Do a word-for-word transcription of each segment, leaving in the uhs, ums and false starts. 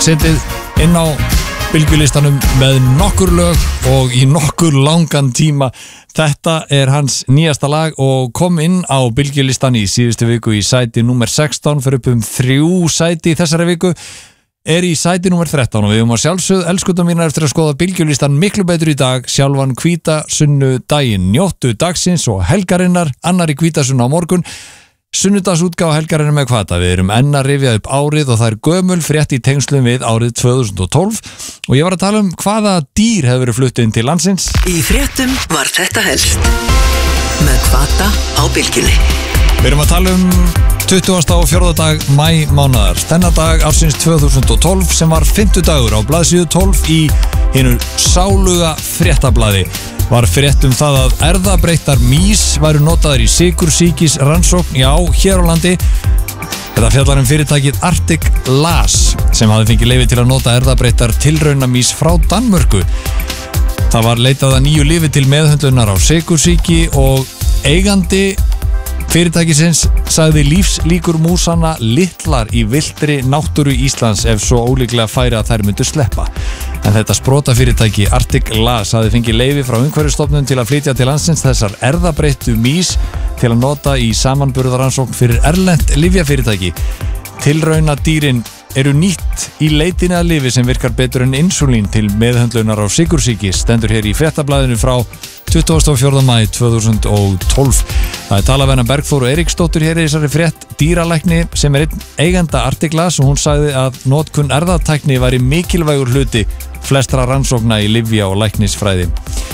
setið inn á bylgjulistanum með nokkur lög og í nokkur langan tíma. Þetta er hans nýjasta lag og kom inn á bylgjulistan í síðustu viku í sæti númer sextán, fyrir upp um þrjú sæti í þessari viku. Er í sæti númer þrettán og við höfum að sjálfsögð elskutum mínar eftir að skoða bylgjulistan miklu betur í dag, sjálfan hvíta sunnu daginn, njóttu dagsins og helgarinnar, annari hvíta sunnu á morgun. Sunnudagsútgáfa helgarinnar með hvata. Við erum enn að rifja upp árið og það er gömul frétt í tengslum við árið tvö þúsund og tólf og ég var að tala um hvaða dýr hefur verið flutt inn til landsins. Í fréttum var þetta helst með hvata á bylgjunni. Við erum að tala um tuttugasta og fjórða dag maí mánaðar, þennan dag ársins tvö þúsund og tólf sem var fimmtudagur á blaðsíðu tólf í hinu sáluga fréttablaði. Var frétt um það að erfðabreyttar mýs væru notaðar í sykursýkis rannsókn, já, hér á landi. Þetta fjallar um fyrirtækið Arctic Las sem hafði fengið leyfi til að nota erfðabreyttar tilraunamýs frá Danmörku. Það var leitað að nýju lyfi til meðhöndlunar á sykursýki og eigandi fyrirtækisins sagði lífslíkur músanna litlar í villtri náttúru Íslands ef svo ólíklega færi að þær myndu sleppa. En þetta sprotafyrirtæki Arctic Las hafði fengið leyfi frá Umhverfisstofnun til að flytja til landsins þessar erfðabreyttu mýs til að nota í samanburðaransókn fyrir erlent lyfjafyrirtæki. Tilraunadýrin eru nýtt í leitinni að lyfi sem virkar betur en insúlín til meðhöndlunar á sykursýki, stendur hér í fréttablaðinu frá tuttugasta og fjórða maí tvö þúsund og tólf. Það er talavenna Bergþóru Eiríksdóttur hér í þessari frétt, dýralækni sem er einn eiganda Arctic Las og hún sagði að notkun erfðatækni væri mikilvægur hluti flestra rannsókna í lyfja og læknisfræði.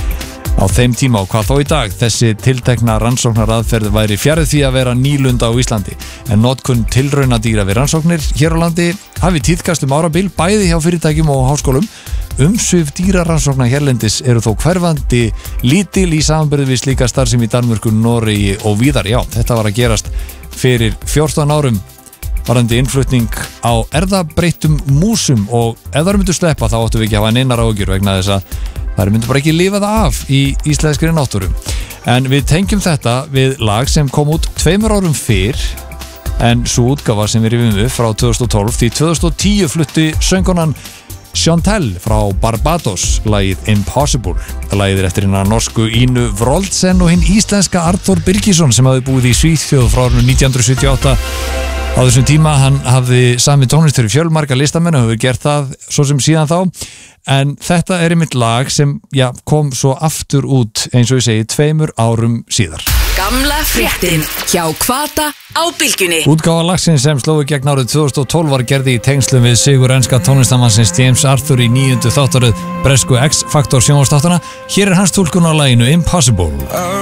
Á þeim tíma og hvað þó í dag, þessi tiltekna rannsóknaraðferð væri fjarið því að vera nýlunda á Íslandi. En notkun tilraunadýra við rannsóknir hér á landi hafi tíðkast um árabil bæði hjá fyrirtækjum og háskólum. Umsvif dýrarannsókna hérlendis eru þó hverfandi lítil í samanburði við slíka starfsemi í Danmörku, Noregi og víðar. Já, þetta var að gerast fyrir fjórtán árum varandi innflutning á erfðabreyttum músum og ef það myndu sleppa þá áttu við ekki að hafa neinar áhyggjur vegna þess að það myndu bara ekki lifa það af í íslenskri náttúru. En við tengjum þetta við lag sem kom út tveimur árum fyrr en svo útgáfa sem við rifjum upp frá tvö þúsund og tólf því tvö þúsund og tíu flutti söngkonan Chantel frá Barbados lagið Impossible. Lagið er eftir hérna norsku Ínu Wroldsen og hinn íslenska Arthur Birgisson sem hafði búið í Svíþjóð frá árinu nítján hundruð sjötíu og átta. Á þessum tíma hann hafði samið tónlist fyrir fjölmarga listamenn og hefur gert það svo sem síðan þá. En þetta er einmitt lag sem já, kom svo aftur út eins og ég segi tveimur árum síðar. Gamla fréttin hjá hvata á bylgjunni. Útgáfa lagsins sem slói gegn árið tvö þúsund og tólf var gerði í tengslum við sigur enska tónlistamannsins James Arthur í níundu þáttaröð bresku X-Factor sjónvarpsþáttanna. Hér er hans túlkun á laginu Impossible.